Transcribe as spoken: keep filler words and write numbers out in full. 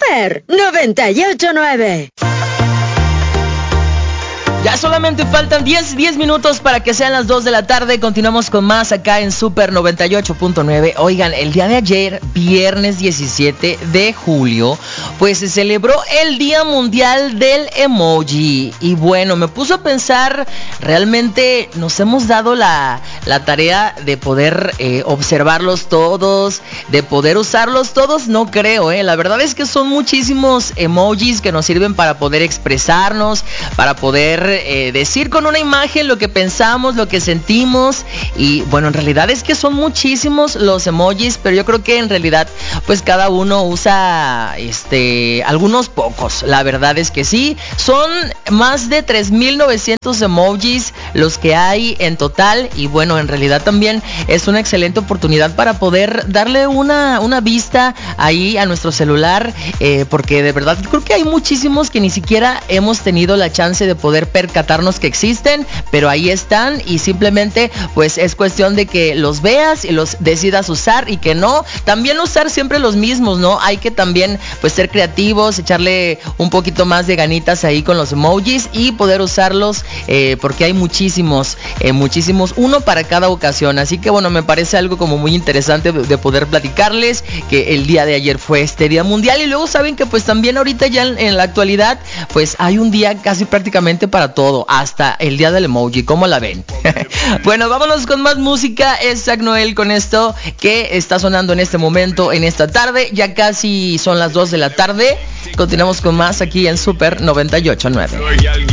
Super noventa y ocho nueve. Ya solamente faltan diez minutos para que sean las dos de la tarde. Continuamos con más acá en Super noventa y ocho punto nueve. Oigan, el día de ayer, viernes diecisiete de julio, pues se celebró el Día Mundial del Emoji. Y bueno, me puso a pensar, realmente nos hemos dado la, la tarea de poder eh, observarlos todos, de poder usarlos todos. No creo, eh. La verdad es que son muchísimos emojis que nos sirven para poder expresarnos, para poder Eh, decir con una imagen lo que pensamos, lo que sentimos. Y bueno, en realidad es que son muchísimos los emojis, pero yo creo que en realidad pues cada uno usa este algunos pocos. La verdad es que sí, son más de tres mil novecientos emojis los que hay en total. Y bueno, en realidad también es una excelente oportunidad para poder darle una, una vista ahí a nuestro celular, eh, porque de verdad creo que hay muchísimos que ni siquiera hemos tenido la chance de poder percatarnos que existen, pero ahí están y simplemente pues es cuestión de que los veas y los decidas usar, y que no, también usar siempre los mismos, ¿no? Hay que también pues ser creativos, echarle un poquito más de ganitas ahí con los emojis y poder usarlos, eh, porque hay muchísimos, eh, muchísimos, uno para cada ocasión. Así que bueno, me parece algo como muy interesante de, de poder platicarles que el día de ayer fue este Día Mundial. Y luego saben que pues también ahorita ya en, en la actualidad pues hay un día casi prácticamente para todo, hasta el día del emoji. ¿Cómo la ven? Bueno, vámonos con más música. Es Zack Noel con esto que está sonando en este momento, en esta tarde. Ya casi son las dos de la tarde. Continuamos con más aquí en Super noventa y ocho nueve.